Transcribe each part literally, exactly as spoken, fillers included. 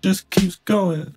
just keeps going.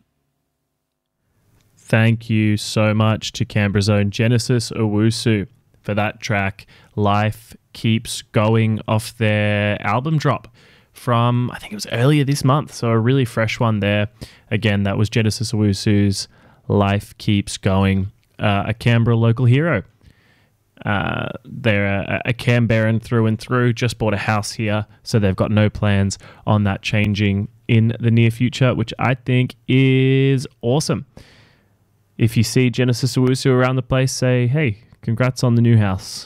Thank you so much to Canberra's own Genesis Owusu for that track, Life Keeps Going, off their album drop from, I think it was earlier this month, so a really fresh one there. Again, that was Genesis Owusu's Life Keeps Going, uh, a Canberra local hero. Uh, they're a, a Canberran through and through, just bought a house here, so they've got no plans on that changing in the near future, which I think is awesome. If you see Genesis Owusu around the place, say, hey, congrats on the new house.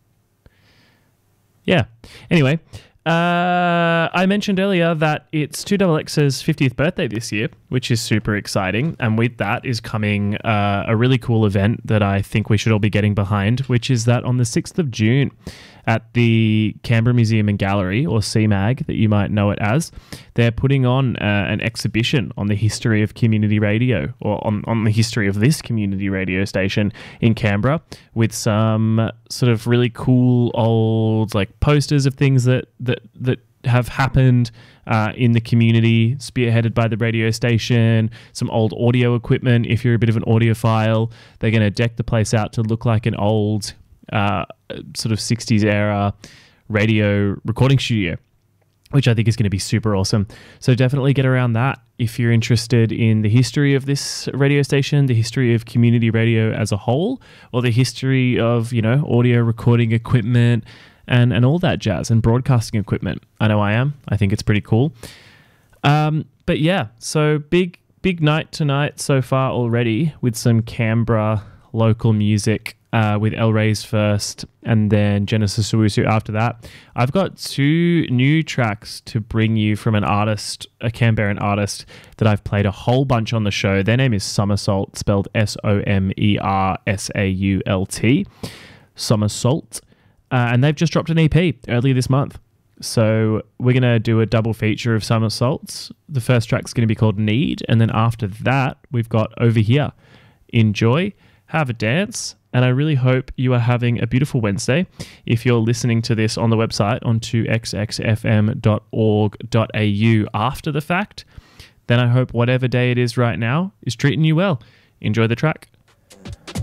Yeah. Anyway, uh, I mentioned earlier that it's two X X's fiftieth birthday this year, which is super exciting. And with that is coming uh, a really cool event that I think we should all be getting behind, which is that on the sixth of June at the Canberra Museum and Gallery, or C MAG that you might know it as, they're putting on uh, an exhibition on the history of community radio, or on, on the history of this community radio station in Canberra, with some sort of really cool old like posters of things that that that have happened uh, in the community, spearheaded by the radio station, some old audio equipment. If you're a bit of an audiophile, they're going to deck the place out to look like an old uh, sort of sixties era radio recording studio, which I think is going to be super awesome. So definitely get around that if you're interested in the history of this radio station, the history of community radio as a whole, or the history of, you know, audio recording equipment and, and all that jazz, and broadcasting equipment. I know I am. I think it's pretty cool. Um, but yeah, so big, big night tonight so far already, with some Canberra local music. Uh, with El Rey's first, and then Genesis Owusu after that. I've got two new tracks to bring you from an artist, a Canberran artist that I've played a whole bunch on the show. Their name is Somersault, spelled S O M E R S A U L T. Somersault. Uh, and they've just dropped an E P earlier this month. So we're going to do a double feature of Somersaults. The first track's going to be called Need, and then after that, we've got Over Here. Enjoy, have a dance, and I really hope you are having a beautiful Wednesday. If you're listening to this on the website on two x x f m dot org dot a u after the fact, then I hope whatever day it is right now is treating you well. Enjoy the track.